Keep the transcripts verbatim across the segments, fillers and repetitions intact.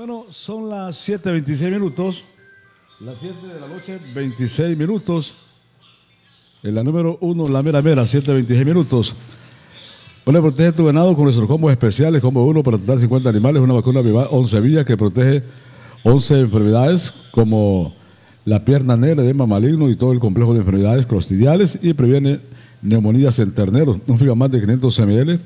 Bueno, son las siete veintiséis minutos. Las siete de la noche, veintiséis minutos. En la número uno, la mera mera, siete veintiséis minutos. Bueno, protege tu ganado con nuestros combos especiales. Combo uno para tratar cincuenta animales. Una vacuna Vival once vías que protege once enfermedades como la pierna negra, edema maligno y todo el complejo de enfermedades clostridiales y previene neumonías en terneros. Un Figamat de quinientos mililitros.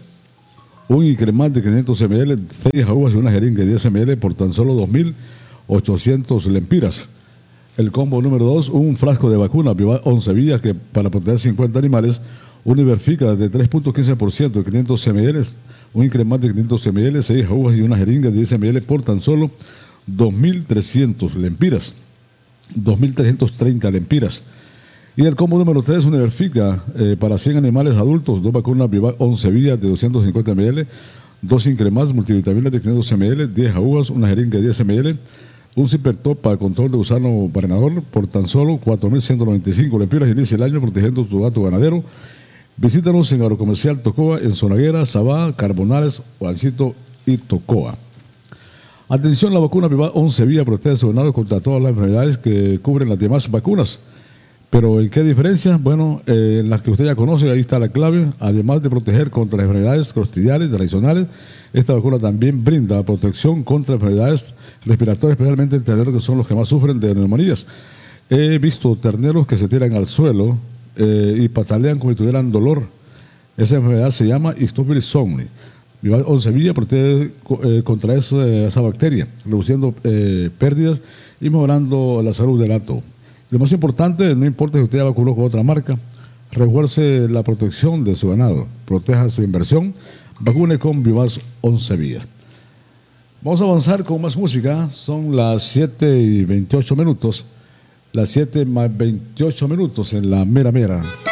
Un Incremat de quinientos mililitros, seis agujas y una jeringa de diez mililitros por tan solo dos mil ochocientos lempiras. El combo número dos, un frasco de vacuna Vival once vías que para proteger cincuenta animales, un Iberfica de tres punto quince por ciento de quinientos mililitros, un Incremat de quinientos mililitros, seis agujas y una jeringa de diez mililitros por tan solo dos mil trescientos lempiras. dos mil trescientos treinta lempiras. Y el combo número tres, un Iberfica eh, para cien animales adultos, dos vacunas Vival once vías de doscientos cincuenta mililitros, dos Incremas multivitaminas de quinientos mililitros, diez agujas, una jeringa de diez mililitros, un Cipertop para control de gusano parenador por tan solo cuatro mil ciento noventa y cinco lempiras. Inicia el año protegiendo tu gato ganadero. Visítanos en Agrocomercial Tocoa, en Zonaguera, Sabá, Carbonales, Juancito y Tocoa. Atención, la vacuna Vival once vías protege a su ganado contra todas las enfermedades que cubren las demás vacunas. Pero ¿en qué diferencia? Bueno, eh, las que usted ya conoce, ahí está la clave. Además de proteger contra las enfermedades clostridiales tradicionales, esta vacuna también brinda protección contra enfermedades respiratorias, especialmente en terneros que son los que más sufren de neumonías. He visto terneros que se tiran al suelo eh, y patalean como si tuvieran dolor. Esa enfermedad se llama Staphylococcus somni. Vival once vías protege eh, contra esa, esa bacteria, reduciendo eh, pérdidas y mejorando la salud del gato. Lo más importante, no importa si usted ya vacunó con otra marca, refuerce la protección de su ganado, proteja su inversión, vacune con Vival once vías. Vamos a avanzar con más música, son las siete y veintiocho minutos, las siete más veintiocho minutos en la mera mera.